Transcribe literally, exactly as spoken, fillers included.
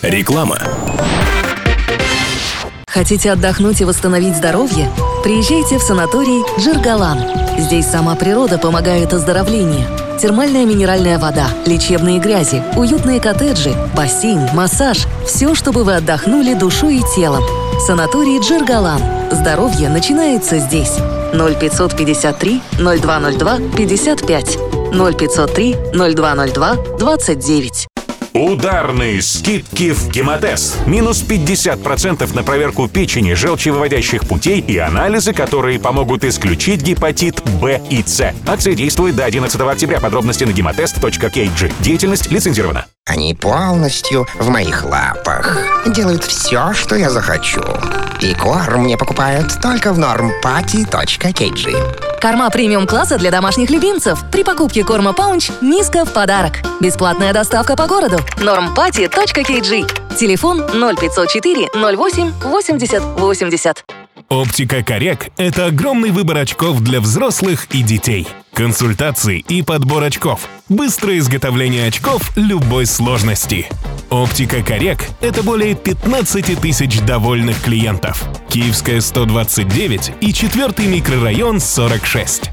Реклама. Хотите отдохнуть и восстановить здоровье? Приезжайте в санаторий Джергалан. Здесь сама природа помогает оздоровлению. Термальная минеральная вода, лечебные грязи, уютные коттеджи, бассейн, массаж – все, чтобы вы отдохнули душой и телом. Санаторий Джергалан. Здоровье начинается здесь. ноль пятьсот пятьдесят три ноль два ноль два пятьдесят пять ноль пятьсот три ноль два ноль два двадцать девять. Ударные скидки в Гемотез. Минус пятьдесят процентов на проверку печени, желчевыводящих путей и анализы, которые помогут исключить гепатит Б и С. Акция действует до одиннадцатого октября. Подробности на гемотест точка кей джи. Деятельность лицензирована. Они полностью в моих лапах. Делают все, что я захочу. И корм мне покупают только в нормпати точка кей джи. Корма премиум-класса для домашних любимцев. При покупке корма Паунч низко в подарок. Бесплатная доставка по городу. нормпати точка кей джи. Телефон ноль пятьсот четыре ноль восемь восемьдесят восемьдесят. Оптика Коррек – это огромный выбор очков для взрослых и детей. Консультации и подбор очков. Быстрое изготовление очков любой сложности. Оптика Коррек – это более пятнадцать тысяч довольных клиентов. Киевская сто двадцать девять и четвертый микрорайон сорок шесть.